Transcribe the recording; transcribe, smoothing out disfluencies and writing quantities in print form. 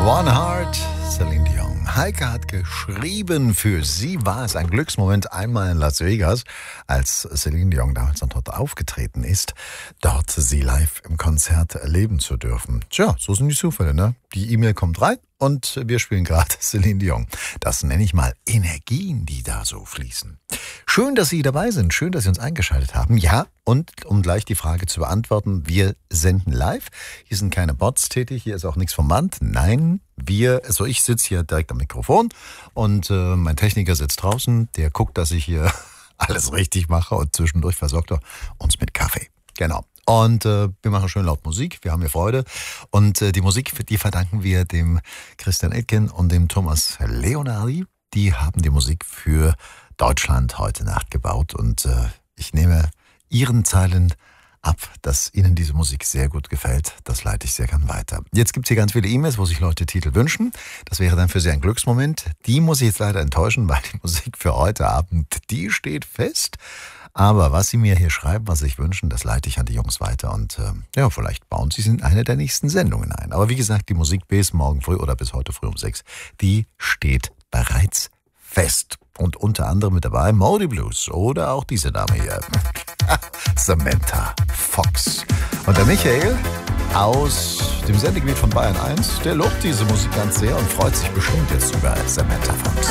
One Heart, Celine Dion. Heike hat geschrieben, für sie war es ein Glücksmoment einmal in Las Vegas, als Celine Dion damals noch dort aufgetreten ist, dort sie live im Konzert erleben zu dürfen. Tja, so sind die Zufälle, ne? Die E-Mail kommt rein und wir spielen gerade Celine Dion. Das nenne ich mal Energien, die da so fließen. Schön, dass Sie dabei sind. Schön, dass Sie uns eingeschaltet haben. Ja, und um gleich die Frage zu beantworten, wir senden live. Hier sind keine Bots tätig, hier ist auch nichts vom Band. Nein, ich sitze hier direkt am Mikrofon und mein Techniker sitzt draußen. Der guckt, dass ich hier alles richtig mache und zwischendurch versorgt er uns mit Kaffee. Genau. Und wir machen schön laut Musik, wir haben hier Freude. Und die Musik, die verdanken wir dem Christian Etgen und dem Thomas Leonardi. Die haben die Musik für Deutschland heute Nacht gebaut. Und ich nehme Ihren Zeilen ab, dass Ihnen diese Musik sehr gut gefällt. Das leite ich sehr gern weiter. Jetzt gibt es hier ganz viele E-Mails, wo sich Leute Titel wünschen. Das wäre dann für Sie ein Glücksmoment. Die muss ich jetzt leider enttäuschen, weil die Musik für heute Abend, die steht fest. Aber was Sie mir hier schreiben, was Sie sich wünschen, das leite ich an die Jungs weiter. Und vielleicht bauen Sie es in eine der nächsten Sendungen ein. Aber wie gesagt, die Musik bis morgen früh oder bis heute früh um 6, die steht bereits fest. Und unter anderem mit dabei Moody Blues oder auch diese Dame hier, Samantha Fox. Und der Michael aus dem Sendegebiet von Bayern 1, der lobt diese Musik ganz sehr und freut sich bestimmt jetzt über Samantha Fox.